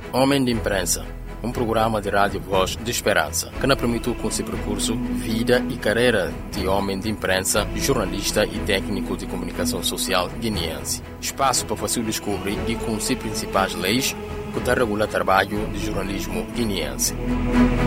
Homem de Imprensa, um programa de rádio Voz de Esperança, que nos permitiu conhecer percurso, vida e carreira de homem de imprensa, jornalista e técnico de comunicação social guineense. Espaço para você descobrir e conhecer principais leis que regulam o trabalho de jornalismo guineense.